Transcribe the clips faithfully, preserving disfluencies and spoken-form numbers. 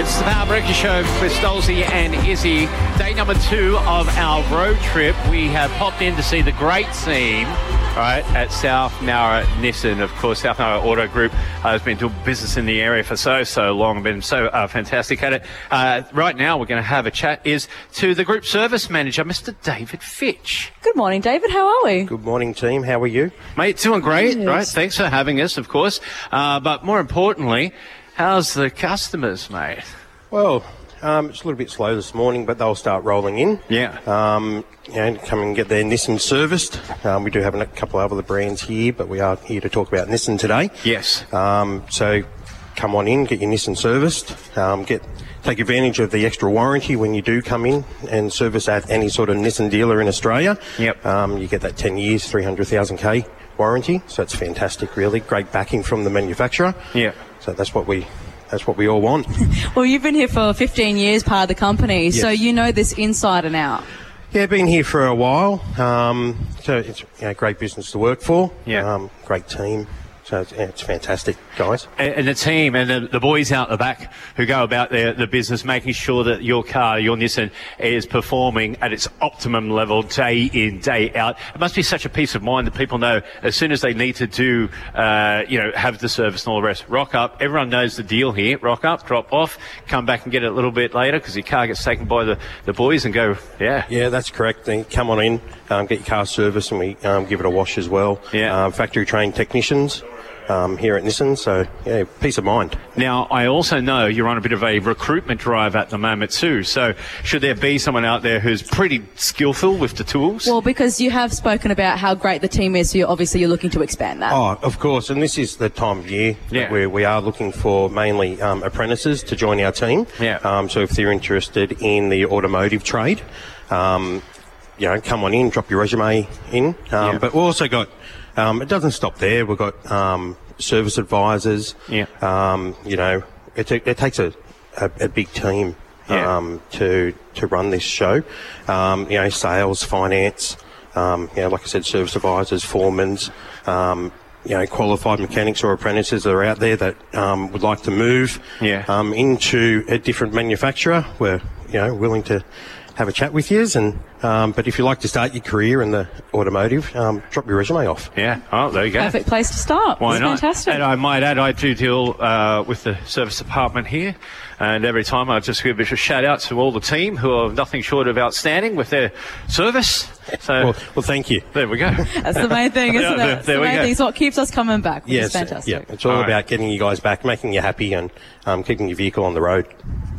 It's the Power Breakfast Show with Stolzy and Izzy. Day number two of our road trip. We have popped in to see the great team, right, at South Nowra Nissan. Of course, South Nowra Auto Group uh, has been doing business in the area for so, so long, been so uh, fantastic at it. Uh, right now, we're going to have a chat is to the Group Service Manager, Mister David Fitch. Good morning, David. How are we? Good morning, team. How are you? Mate, doing great, Yes. right? Thanks for having us, of course. Uh, but more importantly, how's the customers, mate? Well, um, it's a little bit slow this morning, but they'll start rolling in. Yeah. Um, you know, come and get their Nissan serviced. Um, we do have a couple of other brands here, but we are here to talk about Nissan today. Yes. Um, so come on in, get your Nissan serviced. Um, get take advantage of the extra warranty when you do come in and service at any sort of Nissan dealer in Australia. Yep. Um, you get that ten years, three hundred thousand K warranty. So it's fantastic, really. Great backing from the manufacturer. Yeah. So that's what we that's what we all want. Well, you've been here for fifteen years, part of the company, Yes. so you know this inside and out. Yeah, been here for a while. Um, so it's you know, great business to work for. Yeah. Um, great team. So it's, yeah, it's fantastic, guys. And, and the team and the, the boys out the back who go about their the business, making sure that your car, your Nissan, is performing at its optimum level day in, day out. It must be such a peace of mind that people know as soon as they need to do, uh, you know, have the service and all the rest. Rock up. Everyone knows the deal here. Rock up, drop off, come back and get it a little bit later because your car gets taken by the, the boys and go, yeah. Yeah, that's correct. Then come on in, um, get your car serviced, and we um, give it a wash as well. Yeah. Um, factory trained technicians. Um, here at Nissan, so yeah, peace of mind. Now, I also know you're on a bit of a recruitment drive at the moment too, so should there be someone out there who's pretty skillful with the tools? Well, because you have spoken about how great the team is, so you're, obviously you're looking to expand that. Oh, of course, and this is the time of year Yeah. where we are looking for mainly um, apprentices to join our team. Yeah. Um, so if they're interested in the automotive trade, um, you know, come on in, drop your resume in. Um, Yeah. But we've also got, um, it doesn't stop there. We've got um, service advisors. Yeah. Um, you know, it, it takes a, a, a big team Yeah. um, to to run this show. Um, you know, sales, finance. Um, you know, like I said, service advisors, foremans. Um, you know, qualified mechanics or apprentices that are out there that um, would like to move Yeah. um, into a different manufacturer. We're you know willing to have a chat with you, and um, but if you like to start your career in the automotive, um, drop your resume off. Yeah. Oh, there you go. Perfect place to start. Why It's not? fantastic. And I might add, I do deal uh, with the service department here, and every time I just give a shout out to all the team who are nothing short of outstanding with their service. So Well, well, thank you. there we go. That's the main thing, isn't Yeah, it? there- It's there the we main go. thing. It's what keeps us coming back, which is Yes, fantastic. yeah, it's all, All right. about getting you guys back, making you happy, and um, keeping your vehicle on the road.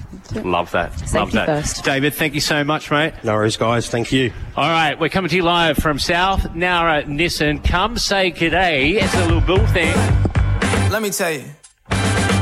Love that. Love Safety that. first. David, thank you so much, mate. No worries, guys. Thank you. All right, we're coming to you live from South Nowra Nissan. Come say g'day. It's a little bull thing. Let me tell you.